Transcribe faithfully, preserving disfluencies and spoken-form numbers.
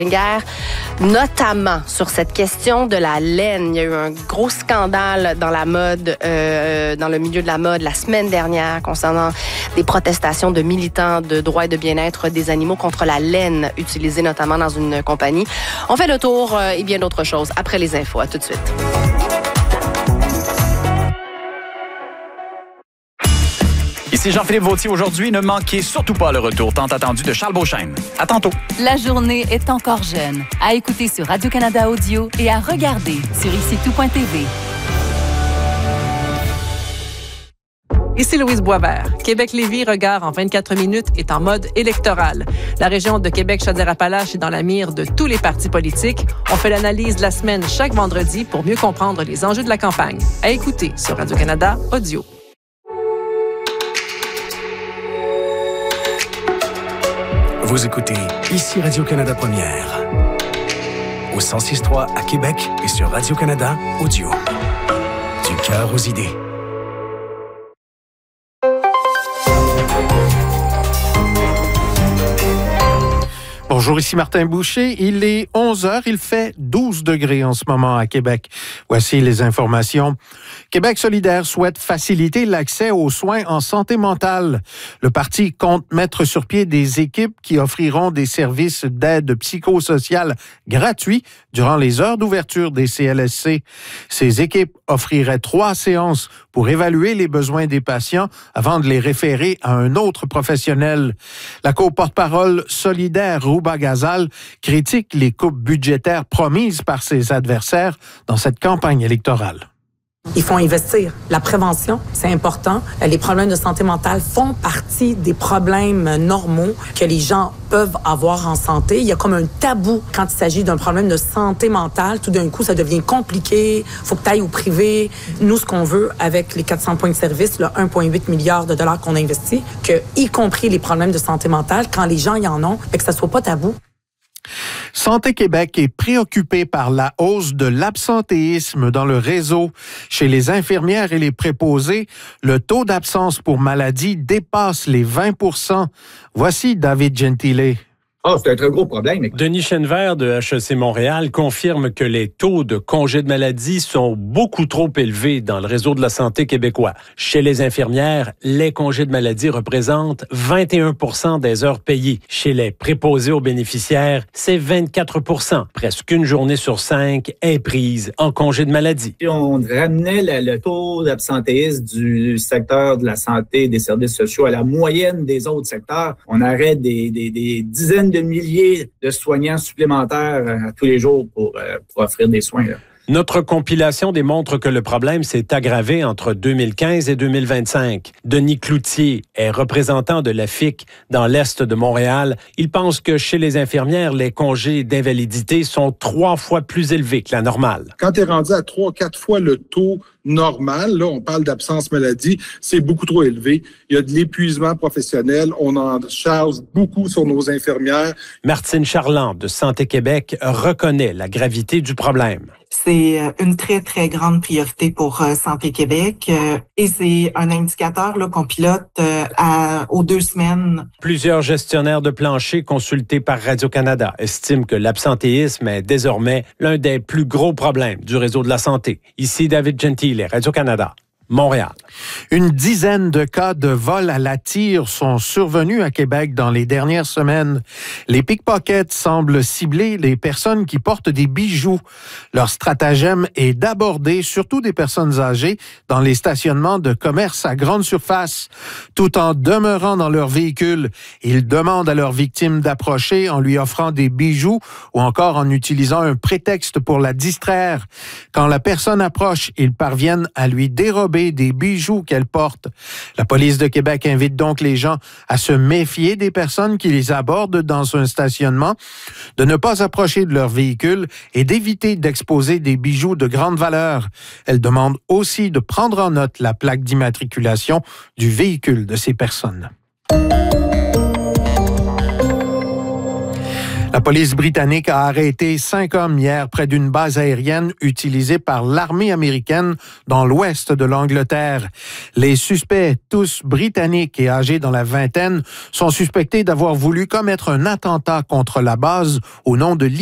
Guerre, notamment sur cette question de la laine. Il y a eu un gros scandale dans la mode, euh, dans le milieu de la mode la semaine dernière concernant des protestations de militants de droits et de bien-être des animaux contre la laine utilisée notamment dans une compagnie. On fait le tour euh, et bien d'autres choses après les infos. À tout de suite. Ici Jean-Philippe Vautier. Aujourd'hui, ne manquez surtout pas le retour tant attendu de Charles Beauchesne. À tantôt. La journée est encore jeune. À écouter sur Radio-Canada Audio et à regarder sur ici tout point t v. Ici Louise Boisvert. Québec-Lévis, regard en vingt-quatre minutes, est en mode électoral. La région de Québec-Chaudière-Appalaches est dans la mire de tous les partis politiques. On fait l'analyse de la semaine chaque vendredi pour mieux comprendre les enjeux de la campagne. À écouter sur Radio-Canada Audio. Vous écoutez ici Radio-Canada Première. Au cent six trois à Québec et sur Radio-Canada Audio. Du cœur aux idées. Bonjour, ici Martin Boucher. Il est onze heures, il fait douze degrés en ce moment à Québec. Voici les informations. Québec solidaire souhaite faciliter l'accès aux soins en santé mentale. Le parti compte mettre sur pied des équipes qui offriront des services d'aide psychosociale gratuits durant les heures d'ouverture des C L S C. Ces équipes offriraient trois séances pour évaluer les besoins des patients avant de les référer à un autre professionnel. La co-porte-parole solidaire Rouba Ghazal critique les coupes budgétaires promises par ses adversaires dans cette campagne électorale. Il faut investir. La prévention, c'est important. Les problèmes de santé mentale font partie des problèmes normaux que les gens peuvent avoir en santé. Il y a comme un tabou quand il s'agit d'un problème de santé mentale. Tout d'un coup, ça devient compliqué. Faut que tu ailles au privé. Nous, ce qu'on veut avec les quatre cents points de service, le un virgule huit milliard de dollars qu'on investit, que, y compris les problèmes de santé mentale, quand les gens y en ont, que ça soit pas tabou. Santé Québec est préoccupé par la hausse de l'absentéisme dans le réseau. Chez les infirmières et les préposés, le taux d'absence pour maladie dépasse les vingt pour cent. Voici David Gentile. Ah, oh, c'est un très gros problème. Denis Chenevert de H E C Montréal confirme que les taux de congés de maladie sont beaucoup trop élevés dans le réseau de la santé québécois. Chez les infirmières, les congés de maladie représentent vingt et un pour cent des heures payées. Chez les préposés aux bénéficiaires, c'est vingt-quatre pour cent. Presque une journée sur cinq est prise en congé de maladie. Si on ramenait le, le taux d'absentéisme du secteur de la santé et des services sociaux à la moyenne des autres secteurs, on aurait des, des, des dizaines de milliers de soignants supplémentaires euh, tous les jours pour, euh, pour offrir des soins. Là. Notre compilation démontre que le problème s'est aggravé entre deux mille quinze et deux mille vingt-cinq. Denis Cloutier est représentant de la F I C dans l'Est de Montréal. Il pense que chez les infirmières, les congés d'invalidité sont trois fois plus élevés que la normale. Quand tu es rendu à trois, quatre fois le taux normal, là, on parle d'absence maladie, c'est beaucoup trop élevé. Il y a de l'épuisement professionnel, on en charge beaucoup sur nos infirmières. Martine Charland de Santé Québec reconnaît la gravité du problème. C'est une très, très grande priorité pour euh, Santé Québec euh, et c'est un indicateur là, qu'on pilote euh, à, aux deux semaines. Plusieurs gestionnaires de plancher consultés par Radio-Canada estiment que l'absentéisme est désormais l'un des plus gros problèmes du réseau de la santé. Ici David Gentile, Radio-Canada. Montréal. Une dizaine de cas de vol à la tire sont survenus à Québec dans les dernières semaines. Les pickpockets semblent cibler les personnes qui portent des bijoux. Leur stratagème est d'aborder surtout des personnes âgées dans les stationnements de commerce à grande surface. Tout en demeurant dans leur véhicule, ils demandent à leur victime d'approcher en lui offrant des bijoux ou encore en utilisant un prétexte pour la distraire. Quand la personne approche, ils parviennent à lui dérober des bijoux qu'elle porte. La police de Québec invite donc les gens à se méfier des personnes qui les abordent dans un stationnement, de ne pas approcher de leur véhicule et d'éviter d'exposer des bijoux de grande valeur. Elle demande aussi de prendre en note la plaque d'immatriculation du véhicule de ces personnes. La police britannique a arrêté cinq hommes hier près d'une base aérienne utilisée par l'armée américaine dans l'ouest de l'Angleterre. Les suspects, tous britanniques et âgés dans la vingtaine, sont suspectés d'avoir voulu commettre un attentat contre la base au nom de